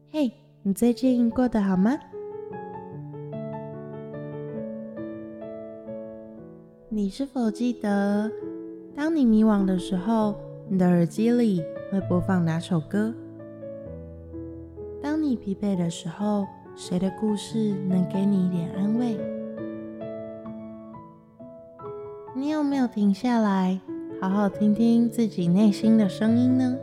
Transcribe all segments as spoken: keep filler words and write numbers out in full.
嘿，你最近过得好吗？你是否记得，当你迷惘的时候，你的耳机里会播放哪首歌？当你疲惫的时候，谁的故事能给你一点安慰？你有没有停下来，好好听听自己内心的声音呢？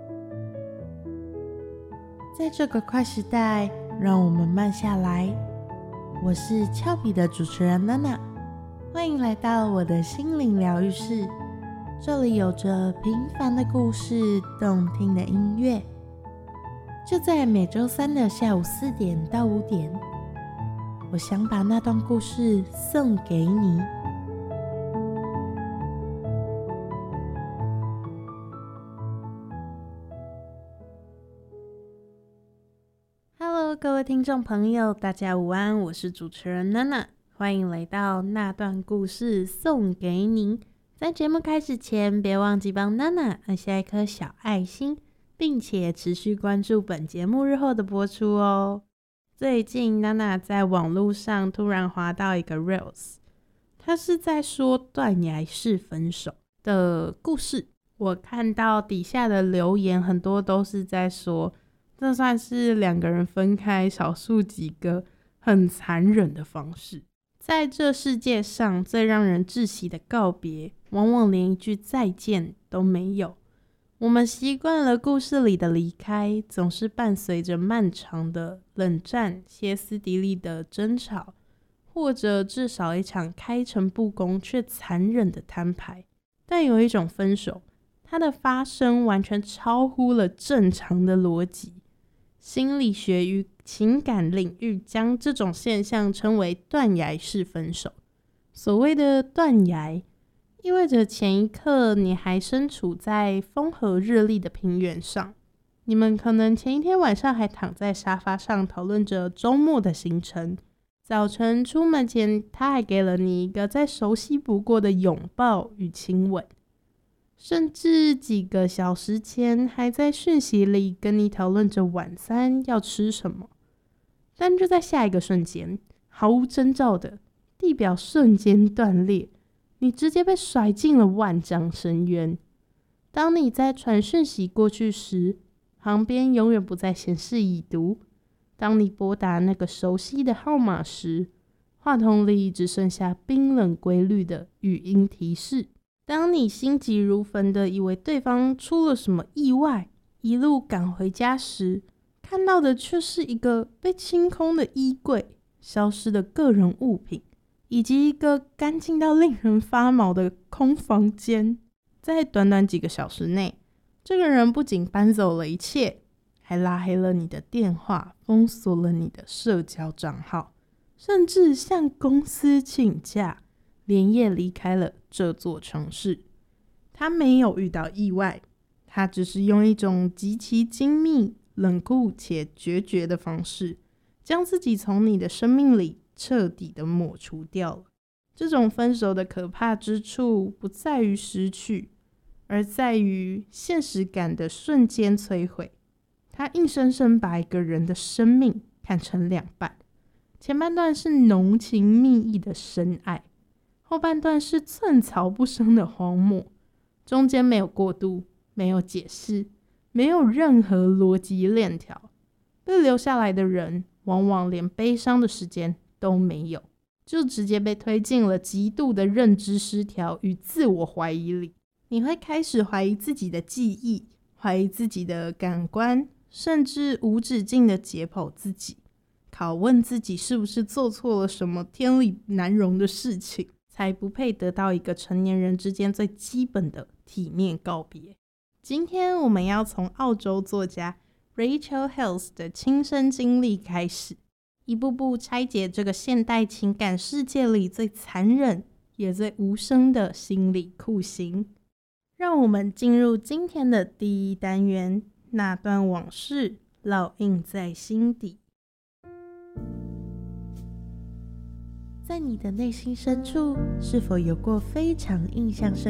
在这个快时代，让我们慢下来。我是俏皮的主持人娜娜，欢迎来到我的心灵疗愈室。这里有着平凡的故事，动听的音乐。就在每周三的下午四点到五点，我想把那段故事送给你。Hello， 各位听众朋友，大家午安，我是主持人娜娜，欢迎来到那段故事送给您。在节目开始前，别忘记帮娜娜按下一颗小爱心，并且持续关注本节目日后的播出哦。最近娜娜在网络上突然滑到一个 reels， 它是在说断崖式分手的故事。我看到底下的留言很多都是在说，这算是两个人分开少数几个很残忍的方式。在这世界上，最让人窒息的告别，往往连一句再见都没有。我们习惯了故事里的离开，总是伴随着漫长的冷战、歇斯底里的争吵，或者至少一场开诚布公却残忍的摊牌。但有一种分手，它的发生完全超乎了正常的逻辑。心理学与情感领域将这种现象称为断崖式分手。所谓的断崖，意味着前一刻你还身处在风和日丽的平原上，你们可能前一天晚上还躺在沙发上讨论着周末的行程，早晨出门前他还给了你一个再熟悉不过的拥抱与亲吻，甚至几个小时前还在讯息里跟你讨论着晚餐要吃什么。但就在下一个瞬间，毫无征兆的地表瞬间断裂，你直接被甩进了万丈深渊。当你在传讯息过去时，旁边永远不再显示已读。当你拨打那个熟悉的号码时，话筒里只剩下冰冷规律的语音提示。当你心急如焚的以为对方出了什么意外，一路赶回家时，看到的却是一个被清空的衣柜、消失的个人物品，以及一个干净到令人发毛的空房间。在短短几个小时内，这个人不仅搬走了一切，还拉黑了你的电话，封锁了你的社交账号，甚至向公司请假，连夜离开了这座城市。他没有遇到意外，他只是用一种极其精密、冷酷且决绝的方式，将自己从你的生命里彻底的抹除掉了。这种分手的可怕之处，不在于失去，而在于现实感的瞬间摧毁。他硬生生把一个人的生命看成两半，前半段是浓情蜜意的深爱，后半段是寸草不生的荒漠，中间没有过渡，没有解释，没有任何逻辑链条。被留下来的人往往连悲伤的时间都没有，就直接被推进了极度的认知失调与自我怀疑里。你会开始怀疑自己的记忆，怀疑自己的感官，甚至无止境的解剖自己，拷问自己是不是做错了什么天理难容的事情，才不配得到一个成年人之间最基本的体面告别。今天我们要从澳洲作家 Rachel Hales 的亲身经历开始，一步步拆解这个现代情感世界里最残忍也最无声的心理酷刑。让我们进入今天的第一单元，那段往事烙印在心底。在你的内心深处，是否有过非常印象深